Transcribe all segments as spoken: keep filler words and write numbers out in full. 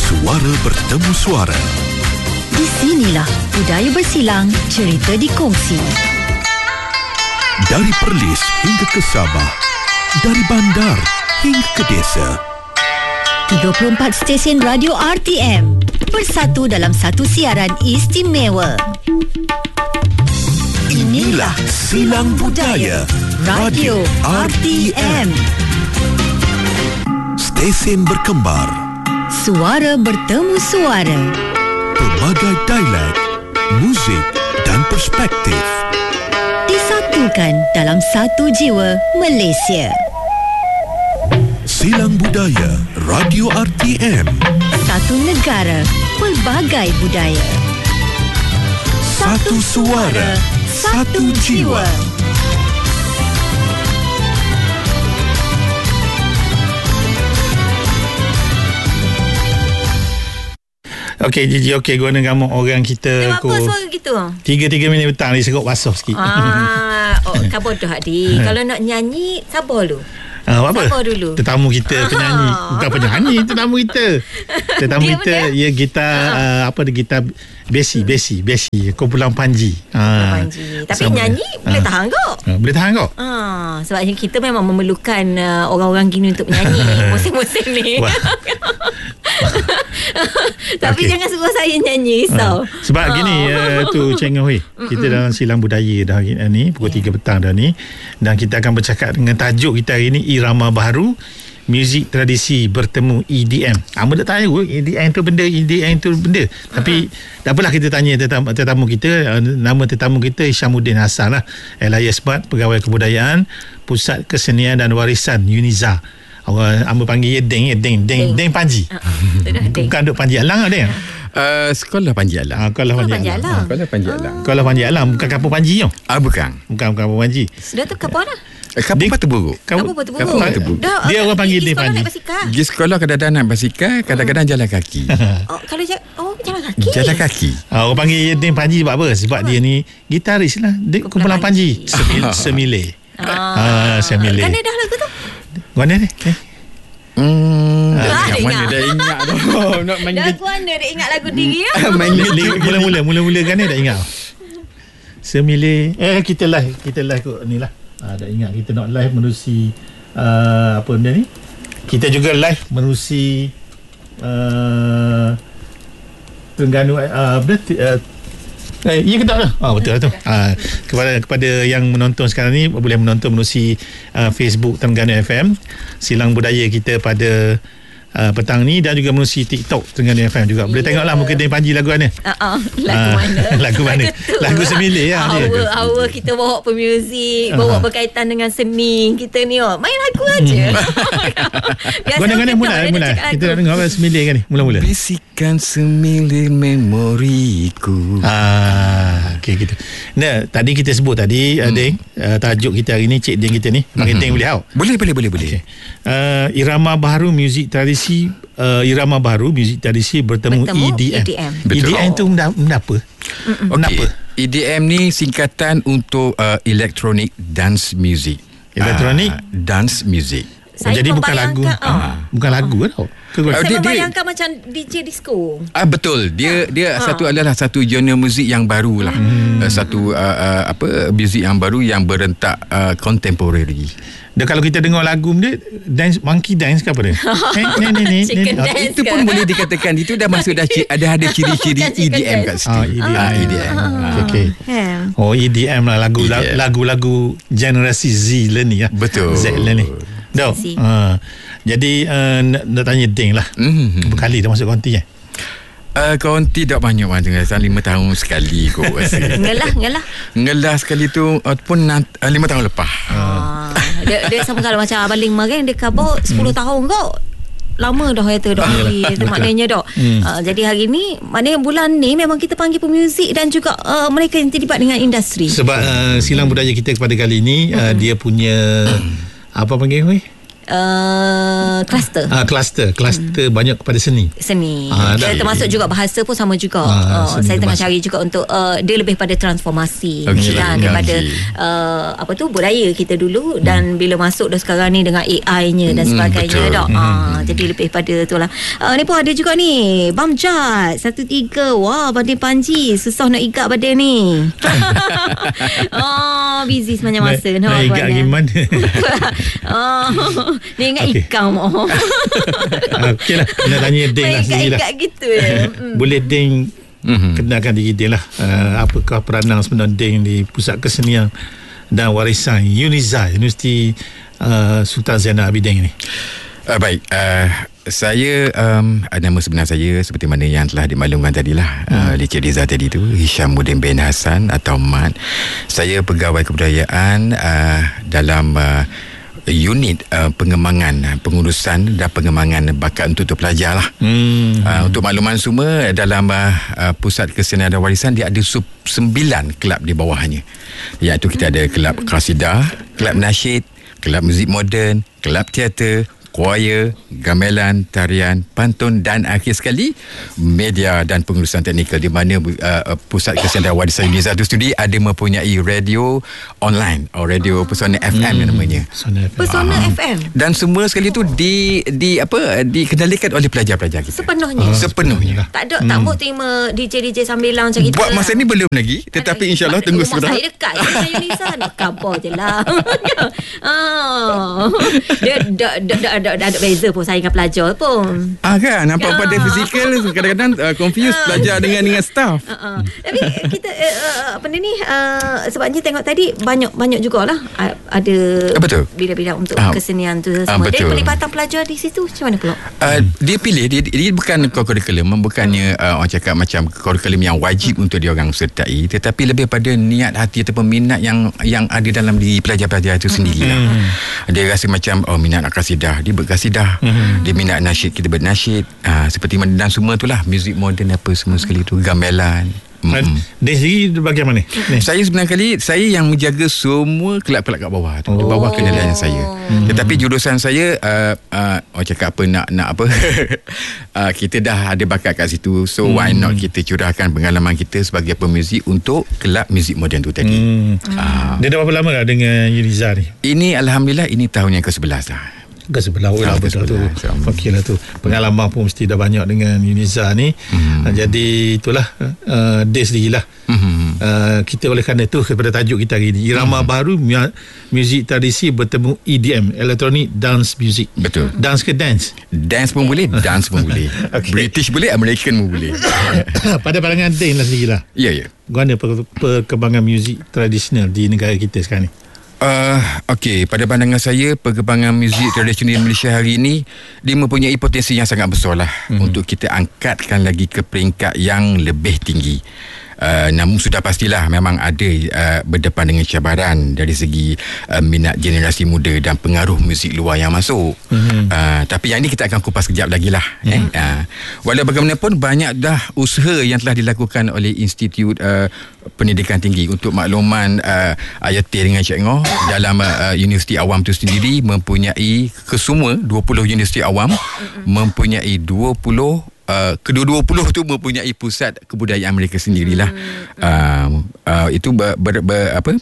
Suara bertemu suara. Di sinilah budaya bersilang, cerita dikongsi. Dari Perlis hingga ke Sabah, dari bandar hingga ke desa. tiga puluh empat stesen radio R T M bersatu dalam satu siaran istimewa. Inilah Silang Budaya Radio R T M. Stesen berkembar, Suara bertemu suara. pelbagai dialek, muzik dan perspektif. Disatukan dalam satu jiwa Malaysia. Silang Budaya Radio R T M. Satu negara, pelbagai budaya. Satu suara, satu jiwa. Okey, Gigi, okey, guna gamuk orang kita. Kenapa ko, suara gitu? Tiga-tiga minit petang ni serut basuh sikit. Ah, oh, kan bodoh Adi. Kalau nak nyanyi, sabar dulu. Ah, apa? Sabar dulu. Tetamu kita penyanyi. Bukan penyanyi, tetamu kita. Tetamu Dia kita, apa ya gitar, uh, apa dia, gitar besi, besi, besi. Kumpulan Panji. Ah, Panji. Tapi sama nyanyi dia. boleh Ah. tahan kok. Ah, boleh tahan kok? Ah, sebabnya kita memang memerlukan uh, orang-orang gini untuk menyanyi musim-musim ni. Wah. Tapi Okey. jangan suruh saya nyanyi, risau. Ah, sebab Ah. gini uh, tu Cik Ngah Hui, kita dalam Silang Budaya dah hari ni pukul tiga petang dah ni, dan kita akan bercakap dengan tajuk kita hari ni Irama Baharu, muzik tradisi bertemu E D M. Amba tak tahu E D M tu benda, E D M tu benda. Tapi tak apalah, kita tanya tetamu, tetamu kita. uh, Nama tetamu kita Isyamuddin Hassan lah, L I S Bat, Pegawai Kebudayaan Pusat Kesenian dan Warisan Uniza. Orang amba panggil dia Deng, Deng, Deng, Deng Panji. Bukan duk Panji Alang tak, Deng? Uh, sekolah Panji Alang. Ah, Sekolah Panji Panji Alang. Alang. Sekolah Panji Alang. Sekolah Panji Alang, bukan kampung Panji tau. Ah, bukan. Bukan, bukan kampung Panji. Dia tu kapal lah. Eh, Kampung Dia- Batu Buruk. Kampung Batu Buruk. Kampung Batu Buruk. Dah, Dia uh, orang panggil pergi dia sekolah Panji. naik basikal. Pergi sekolah kadang-kadang naik basikal, kadang-kadang jalan kaki. Oh, kalau ja- oh, jalan kaki. Jalan kaki. Ah, orang panggil Deng Panji sebab apa? Sebab dia ni gitaris lah. Dia kumpulan Panji. Semil, semile. Ah, semile. Kan dia dah lagu tu? Mana ni? Eh? Hmm, Ah, dah dia mana ingat. dah ingat tu. Nak main Lagu mana dia ingat lagu diri ya? main Li- Mula-mula, mula-mula kan ni tak ingat. Semile. Eh, kita live. Kita live kot ni lah. Ah, dah ingat kita nak live menerusi uh, apa benda ni? Kita juga live menerusi uh, Terengganu uh, benda uh, Eh, ya ke tak lah? Ah, betul lah tu. Ah, kepada kepada yang menonton sekarang ni, boleh menonton menerusi uh, Facebook Terengganu F M, Silang Budaya kita pada uh, petang ni, dan juga menerusi TikTok Terengganu F M juga. Boleh Ya. tengoklah muka Deng Panji lagu mana. Uh, uh, lagu Ah, mana? lagu mana? tu. Lagu semile lah dia. Our, our kita bawa pemuzik, bawa Ah. berkaitan dengan seni kita ni. Oh. Main lagu aja. Biasa Gana-gana kita mula, tak boleh mula. cakap Kita lagu. nak dengar apa semile kan ni? Mula-mula. Bisikan semilir memoriku. Ah, okey gitu. Nah, tadi kita sebut tadi, hmm. uh, Deng, uh, tajuk kita hari ni, Cik Deng kita ni. Panggil Hmm. Deng boleh tau? Boleh, boleh, boleh, boleh. Okay. Uh, Irama Baharu muzik tradisi, uh, Irama Baharu muzik tradisi bertemu, Bertemu E D M. E D M. E D M tu benda, benda apa? Benda apa? Okay. E D M ni singkatan untuk uh, Electronic Dance Music. Electronic? Uh, dance Music. Oh, jadi bukan lagu. membayangkan, ah. Ah, bukan lagu kan tau. Ke Ah, Saya dia- dia- membayangkan macam D J disco. Ah betul, dia dia Ha. satu adalah satu genre muzik yang baru lah. Hmm. Uh, satu uh, uh, apa muzik yang baru yang berentak uh, contemporary. Dan kalau kita dengar lagu dia, dance, monkey dance ke apa dia? Eh, ni, ni, ni, Chicken ni. dance. Itu pun boleh dikatakan itu dah masuk dah ci- ada ada ciri-ciri Bukan E D M chicken kat situ. Ah, E D M. Ah, E D M. Okey, okey. Kan? Oh, E D M lah, lagu E D M. lagu-lagu generasi Z lah ni ya. Betul. Z lah ni. Dah. Z. Ha. Jadi uh, nak, nak tanya Deng lah. Mhm. Berapa kali dah masuk konti eh? Uh, konti tak banyak macam lima tahun sekali kot rasa. Ngelah, ngelah. Ngelah sekali tu uh, pun nant- uh, lima tahun lepas. Ah. Dia, dia sama kalau macam Abang Ling Marang, dia cover sepuluh tahun kot. Lama dah kata dah hari tu maknanya dah. Hmm. Uh, jadi hari ni maknanya bulan ni memang kita panggil pemuzik dan juga uh, mereka yang terlibat dengan industri. Sebab uh, Silang Budaya kita kepada kali ni uh, dia punya apa panggil weh? uh, kluster. Ah, kluster, kluster hmm. banyak kepada seni. Seni. Ah, uh, termasuk juga bahasa pun sama juga. Ah, uh, saya tengah bahasa. cari juga untuk uh, dia lebih pada transformasi Okay. kan, daripada Okay. uh, apa tu budaya kita dulu, dan bila masuk dah sekarang ni dengan A I-nya dan Hmm, sebagainya betul. dah. Uh, jadi lebih pada tu lah. Uh, ni pun ada juga ni Bamjat satu tiga. Wah, badan Panji susah nak ikat badan ni. Oh, busy sepanjang masa. Nak, nak ikat gimana? Oh, dia ingat Okey. ikan mau. Ah, Okey lah, kena tanya Ding lah sendiri lah. Ikat-ikat gitu ya. Mm. Boleh Ding Mhm. kenalkan diri Ding lah. Uh, apakah peranan sebenar Ding di Pusat Kesenian dan Warisan UNIZA, Universiti uh, Sultan Zainal Abidin ni? Uh, baik, uh, saya um, nama sebenar saya seperti mana yang telah dimaklumkan tadilah, hmm. uh, Licik Riza tadi tu, Hishamuddin bin Hassan atau Mat. Saya pegawai kebudayaan uh, dalam uh, unit uh, pengembangan pengurusan dan pengembangan bakat untuk pelajar lah. Hmm. Uh, untuk makluman semua, dalam uh, uh, Pusat Kesenian dan Warisan dia ada sub sembilan kelab di bawahnya, iaitu kita ada kelab qasidah, kelab nasyid, kelab muzik moden, kelab teater, choir, gamelan, tarian, pantun dan akhir sekali media dan pengurusan teknikal, di mana uh, Pusat Kesenian dan Warisan UNIZA itu sendiri ada mempunyai radio online atau radio Pesona F M hmm. namanya. Pesona F M. Pesona Ah. F M. Dan semua sekali itu di di apa dikendalikan oleh pelajar-pelajar kita. Sepenuhnya. Ah, Sepenuhnya. Tak ada, tak mau terima D J D J sambilan macam kita. Buat masa ni belum lagi, tetapi insyaAllah tunggu rumah sebentar. saya dekat je Unisa, nak kabar je lah. Ah. Dia dah dah dah dah ada beza pun saya dengan pelajar pun. Ah kan, nampak Ah. pada fizikal kadang-kadang uh, confuse pelajar dengan dengan staff. Uh-uh. Tapi kita uh, apa ni uh, sebabnya tengok tadi banyak banyak jugalah uh, ada Betul. bidang-bidang untuk Ah. kesenian tu Ah, semua. Dia betul. pelibatan pelajar di situ macam mana pula? Uh, dia pilih dia, dia bukan kurikulum, bukannya uh, orang cakap macam kurikulum yang wajib untuk dia orang sertai, tetapi lebih pada niat hati ataupun minat yang yang ada dalam diri pelajar-pelajar itu sendirilah. Dia rasa macam oh minat nak kasidah, dia berkasidah. Dia minat nasyid, kita bernasyid. Uh, seperti mana dan semua itulah, muzik moden apa semua sekali tu, gamelan. Mm-hmm. Ding sendiri bagaimana? Ni. Saya sebenarnya kali saya yang menjaga semua kelab-kelab kat bawah tu. Di bawah kendalian saya. Hmm. Tetapi jurusan saya uh, uh, orang cakap apa nak nak apa uh, kita dah ada bakat kat situ. So hmm. why not kita curahkan pengalaman kita sebagai pemuzik untuk kelab muzik moden tu tadi. Hmm. Uh, Dia dah berapa lama dah dengan UNIZA ni? ini alhamdulillah ini tahun yang ke sebelas dah. Ke sebelah lah Ah, ke betul tu. sebelah. Okey lah tu. Pengalaman pun mesti dah banyak dengan UNIZA ni. Hmm. Jadi itulah uh, dia sendirilah. Hmm. Uh, kita oleh kerana tu kepada tajuk kita hari ni, irama hmm. baru mu- muzik tradisi bertemu E D M, electronic dance music. Betul. Dance ke dance? Dance pun boleh, dance pun boleh. Okey. British boleh, American pun boleh. Pada pandangan Ding lah sendirilah. Ya, ya. Bagaimana per- perkembangan muzik tradisional di negara kita sekarang ni? Uh, Okey, pada pandangan saya perkembangan muzik tradisional di Malaysia hari ini dia mempunyai potensi yang sangat besar lah hmm. untuk kita angkatkan lagi ke peringkat yang lebih tinggi. Uh, namun sudah pastilah memang ada uh, berdepan dengan cabaran dari segi uh, minat generasi muda dan pengaruh muzik luar yang masuk. Mm-hmm. Uh, tapi yang ini kita akan kupas kejap lagi lah. Mm-hmm. Eh? Uh, walau bagaimanapun banyak dah usaha yang telah dilakukan oleh Institut uh, Pendidikan Tinggi. Untuk makluman uh, Ayati dengan Cik Ngoh, dalam uh, Universiti Awam itu sendiri mempunyai kesemua dua puluh universiti awam mm-hmm. mempunyai dua puluh Uh, kedua-dua puluh tu mempunyai pusat kebudayaan mereka sendirilah. Hmm. Uh, uh, itu ber, ber, ber, apa?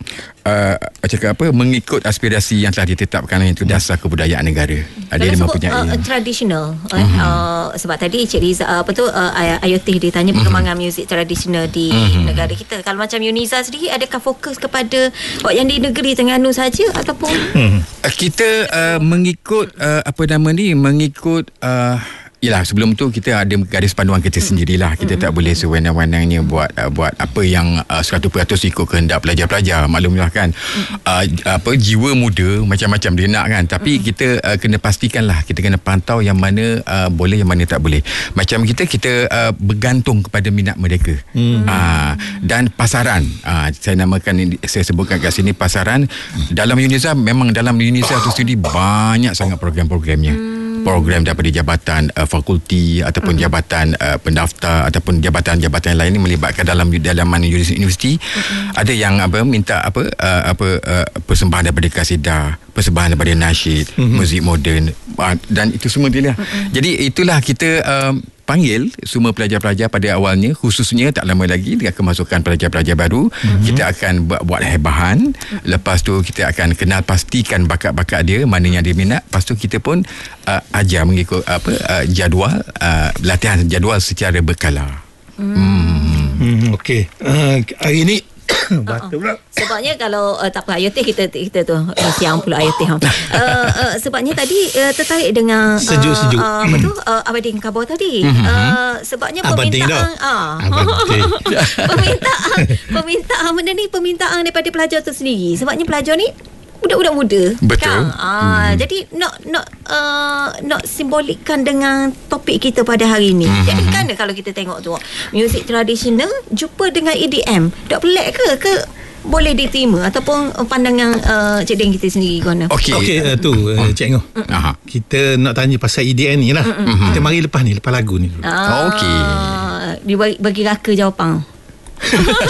Uh, cakap apa mengikut aspirasi yang telah ditetapkan, itu dasar kebudayaan negara. Uh, dia sebut, mempunyai uh, traditional uh, Mm-hmm. uh, sebab tadi Cik Riza uh, apa tu uh, Ayotih dia tanya perkembangan mm-hmm. muzik tradisional di mm-hmm. negara kita. Kalau macam UNIZA sendiri, adakah fokus kepada oh, yang di negeri Terengganu saja ataupun Hmm. uh, kita uh, mengikut uh, apa nama ni mengikut uh, Yelah, sebelum tu kita ada garis panduan kita sendirilah. Kita tak boleh sewenang-wenangnya buat uh, buat apa yang uh, seratus peratus ikut kehendak pelajar-pelajar. Maklumlah kan, uh, apa jiwa muda macam-macam dia nak kan. Tapi kita uh, kena pastikanlah, kita kena pantau yang mana uh, boleh, yang mana tak boleh. Macam kita kita uh, bergantung kepada minat mereka. Hmm. Uh, dan pasaran. Uh, saya namakan ini, saya sebutkan kat sini pasaran. Dalam UNIZA, memang dalam UNIZA tu sendiri banyak sangat program-programnya. Hmm. program daripada jabatan uh, fakulti ataupun hmm. jabatan uh, pendaftar ataupun jabatan-jabatan lain ini melibatkan dalam dalaman universiti. Hmm. Ada yang apa minta apa uh, apa uh, persembahan daripada kasida, persembahan daripada nasyid, hmm. muzik moden uh, dan itu semua dia lah. Hmm. Jadi itulah kita uh, panggil semua pelajar-pelajar pada awalnya, khususnya tak lama lagi dengan kemasukan pelajar-pelajar baru, mm-hmm. kita akan buat, buat hebahan. Lepas tu kita akan kenal pastikan bakat-bakat dia, mana yang dia minat. Lepas tu kita pun uh, ajar mengikut apa uh, jadual uh, latihan jadual secara berkala. Hmm. Hmm. Hmm, okey. Uh, hari ini batuk pula. Sebabnya kalau uh, tak apa air teh kita kita tu uh, siang pula air teh. Uh, uh, sebabnya tadi uh, tertarik dengan uh, sejuk-sejuk. Uh, apa tu uh, Abading Khabar tadi. Mm-hmm. Uh, sebabnya permintaan ah permintaan permintaan benda ni permintaan daripada pelajar tu sendiri. Sebabnya pelajar ni budak-budak muda. Betul. Kan? Ah, hmm. Jadi nak nak uh, nak simbolikkan dengan topik kita pada hari ni. Hmm. Jadi kan kalau kita tengok tu muzik tradisional jumpa dengan E D M, tak pelik ke ke boleh diterima ataupun pandangan uh, Cik Deng kita sendiri Gona. Okey, okay, uh, tu uh, Cik Ngoh. Uh-huh. Kita nak tanya pasal E D M ni lah. Uh-huh. Kita mari lepas ni, lepas lagu ni dulu. Ah, okey. Dia bagi, bagi raka jawapan.